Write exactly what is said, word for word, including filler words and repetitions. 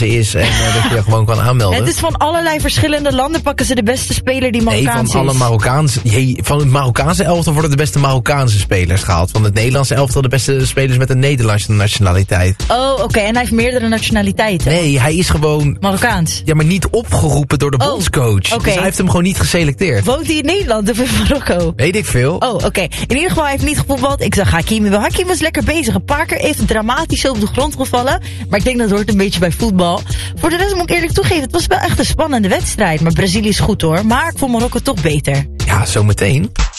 ze is. En uh, dat je gewoon kan aanmelden. Het is van allerlei verschillende landen pakken ze de beste speler die Marokkaans nee, is. van alle Marokkaanse... Hey, van het Marokkaanse elftal worden de beste Marokkaanse spelers gehaald. Van het Nederlandse elftal de beste spelers met een Nederlandse nationaliteit. Oh, oké. Okay. En hij heeft meerdere nationaliteiten. Nee, hij is gewoon... Marokkaans. Ja, maar niet opgeroepen door de oh, bondscoach. Okay. Dus hij heeft hem gewoon niet geselecteerd. Woont hij in Nederland of in Marokko? Weet ik veel. Oh, oké. Okay. In ieder geval, hij heeft niet gevoetbald. Ik zag Hakimi wel. Hakimi was lekker bezig. Een paar keer even dramatisch op de grond gevallen. Maar ik denk dat hoort een beetje bij voetbal. Voor de rest moet ik eerlijk toegeven, het was wel echt een spannende wedstrijd. Maar Brazilië is goed hoor. Maar ik vond Marokko toch beter. Ja, zometeen.